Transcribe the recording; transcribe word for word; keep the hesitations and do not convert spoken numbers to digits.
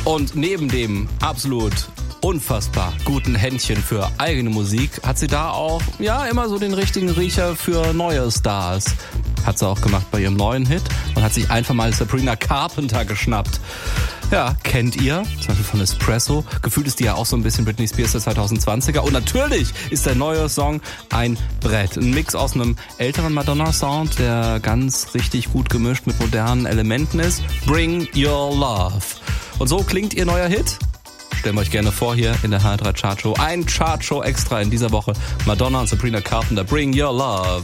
Und neben dem absolut unfassbar guten Händchen für eigene Musik hat sie da auch, ja, immer so den richtigen Riecher für neue Stars. Hat sie auch gemacht bei ihrem neuen Hit und hat sich einfach mal Sabrina Carpenter geschnappt. Ja, kennt ihr, zum Beispiel von Espresso. Gefühlt ist die ja auch so ein bisschen Britney Spears der zweitausendzwanziger. Und natürlich ist der neue Song ein Brett. Ein Mix aus einem älteren Madonna-Sound, der ganz richtig gut gemischt mit modernen Elementen ist. Bring Your Love. Und so klingt ihr neuer Hit. Stellen wir euch gerne vor hier in der H drei Chartshow. Ein Chartshow extra in dieser Woche. Madonna und Sabrina Carpenter, Bring Your Love.